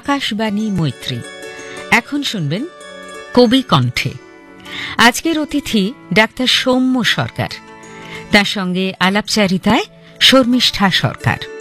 আকাশবাণী মৈত্রী। এখন শুনবেন কবি কণ্ঠে। আজকের অতিথি ডাক্তার সৌম্য সরকার, তার সঙ্গে আলাপচারিতায় শর্মিষ্ঠা সরকার।